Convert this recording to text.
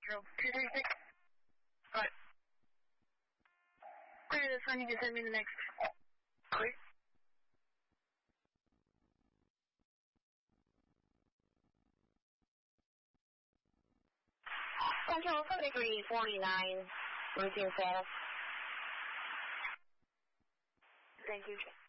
Central 236. Right. Clear this one, you can send me the next. Clear. Central 7349, routine status. Thank you.